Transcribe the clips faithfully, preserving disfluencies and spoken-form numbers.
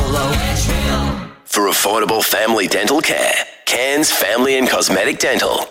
Follow Edgefield. For affordable family dental care, Cairns Family and Cosmetic Dental.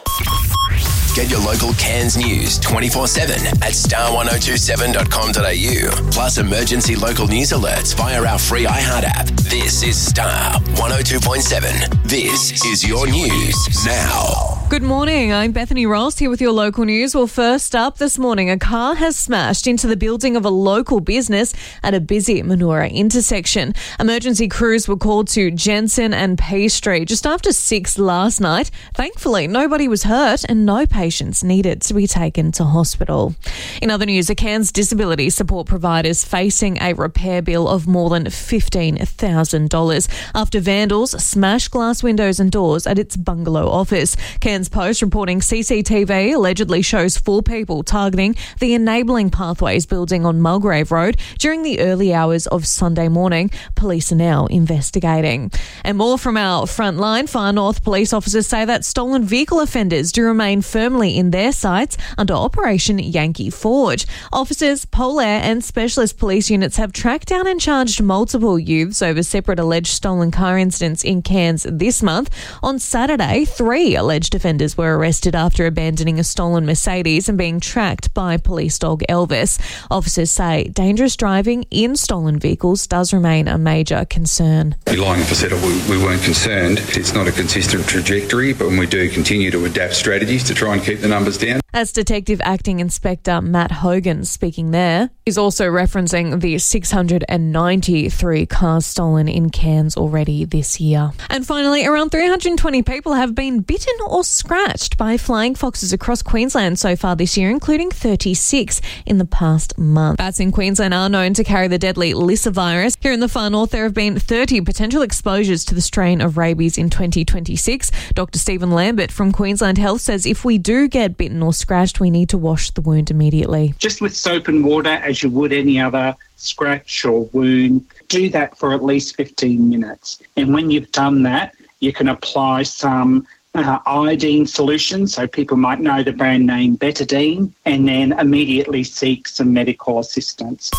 Get your local Cairns news twenty-four seven at star one oh two seven dot com dot a u. Plus emergency local news alerts via our free iHeart app. This is Star one oh two point seven. This is your news now. Good morning, I'm Bethany Ross here with your local news. Well, first up this morning, a car has smashed into the building of a local business at a busy Manoora intersection. Emergency crews were called to Jensen and P Street just after six last night. Thankfully, nobody was hurt and no patients needed to be taken to hospital. In other news, a Cairns disability support provider is facing a repair bill of more than fifteen thousand dollars after vandals smashed glass windows and doors at its bungalow office. Cairns Post reporting C C T V allegedly shows four people targeting the Enabling Pathways building on Mulgrave Road during the early hours of Sunday morning. Police are now investigating. And more from our front line. Far North police officers say that stolen vehicle offenders do remain firmly in their sights under Operation Yankee Forge. Officers, Polair and specialist police units have tracked down and charged multiple youths over separate alleged stolen car incidents in Cairns this month. On Saturday, three alleged offenders were arrested after abandoning a stolen Mercedes and being tracked by police dog Elvis. Officers say dangerous driving in stolen vehicles does remain a major concern. Be lying if I said we, we weren't concerned. It's not a consistent trajectory, but we do continue to adapt strategies to try and keep the numbers down. As Detective Acting Inspector Matt Hogan speaking there, he's also referencing the six hundred ninety-three cars stolen in Cairns already this year. And finally, around three hundred twenty people have been bitten or scratched by flying foxes across Queensland so far this year, including thirty-six in the past month. Bats in Queensland are known to carry the deadly Lyssa virus. Here in the far north, there have been thirty potential exposures to the strain of rabies in twenty twenty-six. Doctor Stephen Lambert from Queensland Health says if we do get bitten or scratched, we need to wash the wound immediately. Just with soap and water, as you would any other scratch or wound. Do that for at least fifteen minutes. And when you've done that, you can apply some uh, iodine solution, so people might know the brand name Betadine, and then immediately seek some medical assistance.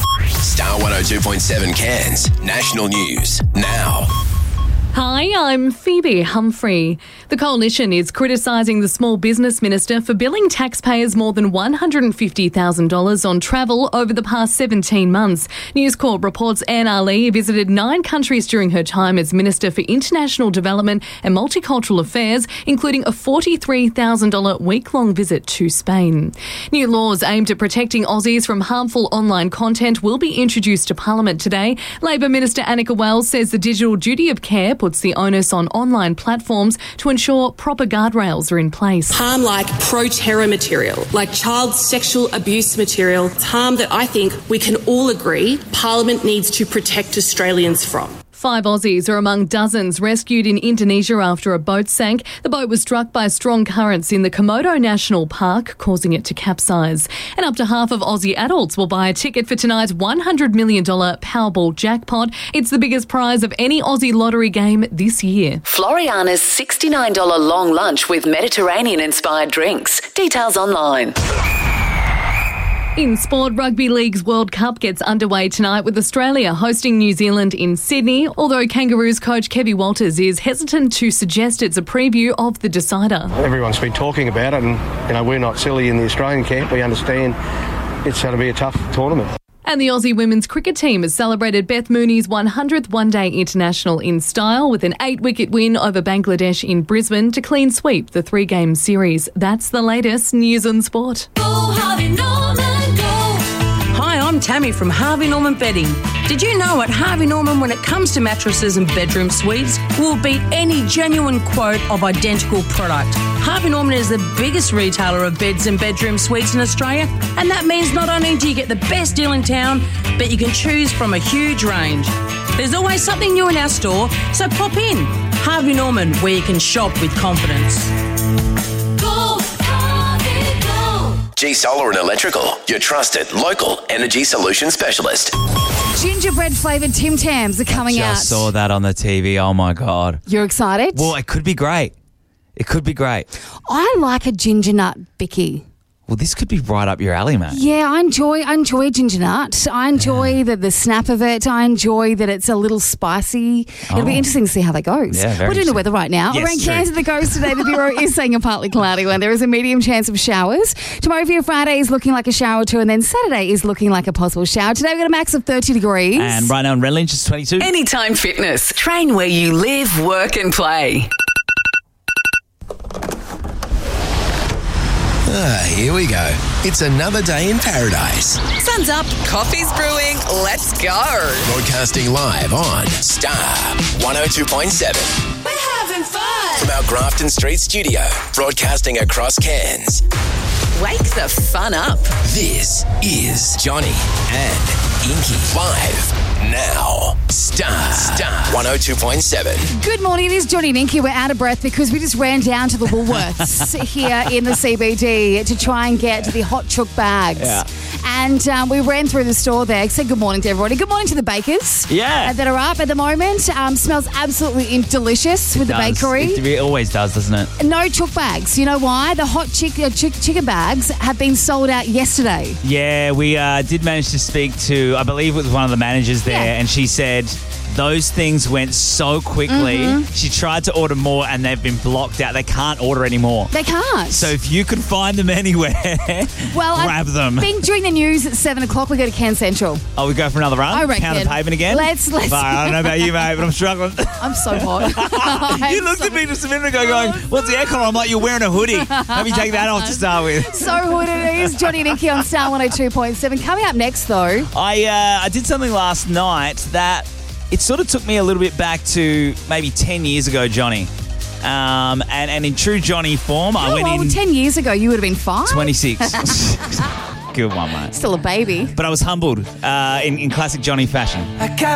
Star one oh two point seven Cairns National News now. Hi, I'm Phoebe Humphrey. The Coalition is criticising the Small Business Minister for billing taxpayers more than one hundred fifty thousand dollars on travel over the past seventeen months. News Corp reports Anne Ali visited nine countries during her time as Minister for International Development and Multicultural Affairs, including a forty-three thousand dollars week-long visit to Spain. New laws aimed at protecting Aussies from harmful online content will be introduced to Parliament today. Labor Minister Annika Wells says the digital duty of care puts the onus on online platforms to ensure proper guardrails are in place. Harm like pro-terror material, like child sexual abuse material, it's harm that I think we can all agree Parliament needs to protect Australians from. Five Aussies are among dozens rescued in Indonesia after a boat sank. The boat was struck by strong currents in the Komodo National Park, causing it to capsize. And up to half of Aussie adults will buy a ticket for tonight's one hundred million dollars Powerball jackpot. It's the biggest prize of any Aussie lottery game this year. Floriana's sixty-nine dollars long lunch with Mediterranean-inspired drinks. Details online. In sport, Rugby League's World Cup gets underway tonight with Australia hosting New Zealand in Sydney, although Kangaroos coach Kevin Walters is hesitant to suggest it's a preview of the decider. Everyone's been talking about it and, you know, we're not silly in the Australian camp. We understand it's going to be a tough tournament. And the Aussie women's cricket team has celebrated Beth Mooney's one hundredth one-day international in style with an eight-wicket win over Bangladesh in Brisbane to clean sweep the three-game series. That's the latest news and sport. Go Harvey Norman, go. Hi, I'm Tammy from Harvey Norman Bedding. Did you know at Harvey Norman, when it comes to mattresses and bedroom suites, we'll beat any genuine quote of identical product. Harvey Norman is the biggest retailer of beds and bedroom suites in Australia, and that means not only do you get the best deal in town, but you can choose from a huge range. There's always something new in our store, so pop in. Harvey Norman, where you can shop with confidence. Go Harvey, go. G Solar and Electrical, your trusted local energy solution specialist. Gingerbread flavoured Tim Tams are coming out. Just saw that on the T V. Oh, my God. You're excited? Well, it could be great. It could be great. I like a ginger nut bicky. well, this could be right up your alley, mate. Yeah, I enjoy I enjoy ginger nut. I enjoy Yeah. the, the snap of it. I enjoy that it's a little spicy. It'll be Oh. interesting to see how that goes. Yeah, very We're doing the interesting. weather right now. Yes, Around true. Cairns and the Coast today, the Bureau is saying a partly cloudy one. There is a medium chance of showers. Tomorrow for your Friday is looking like a shower too, and then Saturday is looking like a possible shower. Today we've got a max of thirty degrees. And right now in Red Lynch, it's twenty-two. Anytime Fitness. Train where you live, work and play. Ah, here we go. It's another day in paradise. Sun's up, coffee's brewing, let's go. Broadcasting live on Star one oh two point seven. We're having fun. From our Grafton Street studio, broadcasting across Cairns. Wake the fun up. This is Johnny and Inky. Live now. Star, Star one oh two point seven. Good morning, it is Johnny and Inky. We're out of breath because we just ran down to the Woolworths here in the C B D to try and get the hot chook bags. Yeah. And um, we ran through the store there. Said good morning to everybody. Good morning to the bakers. Yeah. uh, that are up at the moment. Um, smells absolutely in- delicious with the Does. bakery. It, it always does, doesn't it? No chook bags. You know why? The hot chick- uh, chick- chicken bags have been sold out yesterday. Yeah, we uh, did manage to speak to, I believe it was one of the managers there, Yeah. and she said those things went so quickly. Mm-hmm. She tried to order more, and they've been blocked out. They can't order anymore. They can't. So if you can find them anywhere, well, grab I them. think during the news at seven o'clock we go to Cairns Central. Oh, we go for another run? I reckon. Pound the pavement again? Let's- let's- But I don't know about you, mate, but I'm struggling. I'm so hot. You looked at me just a minute ago going, what's the aircon on? I'm like, you're wearing a hoodie. Let me take that off to start with. So good it is. Johnny and Inky on Star one oh two point seven. Coming up next, though. I uh, I did something last night that it sort of took me a little bit back to maybe ten years ago, Johnny. Um, and, and in true Johnny form, I Oh, went well, in ten years ago, you would have been five. twenty-six. Good one, mate. Still a baby. But I was humbled uh, in, in classic Johnny fashion.